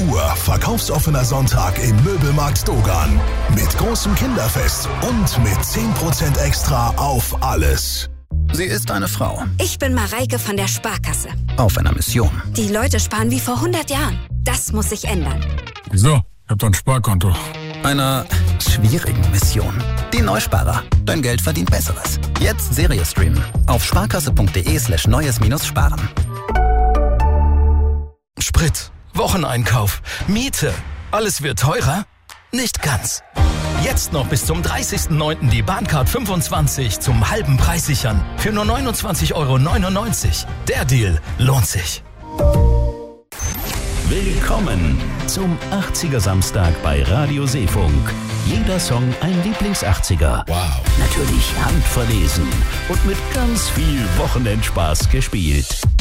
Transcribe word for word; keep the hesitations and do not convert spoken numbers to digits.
Uhr verkaufsoffener Sonntag im Möbelmarkt Dogan. Mit großem Kinderfest und mit zehn Prozent extra auf alles. Sie ist eine Frau. Ich bin Mareike von der Sparkasse. Auf einer Mission. Die Leute sparen wie vor hundert Jahren. Das muss sich ändern. Wieso? Ich hab doch ein Sparkonto. Einer schwierigen Mission. Die Neusparer. Dein Geld verdient Besseres. Jetzt Serie streamen. Auf sparkasse.de slash neues minus sparen. Sprit, Wocheneinkauf, Miete. Alles wird teurer? Nicht ganz. Jetzt noch bis zum dreißigsten neunten die Bahncard fünfundzwanzig zum halben Preis sichern. Für nur neunundzwanzig Euro neunundneunzig. Der Deal lohnt sich. Willkommen zum achtziger Samstag bei Radio Seefunk. Jeder Song ein Lieblings-achtziger. Wow. Natürlich handverlesen und mit ganz viel Wochenendspaß gespielt.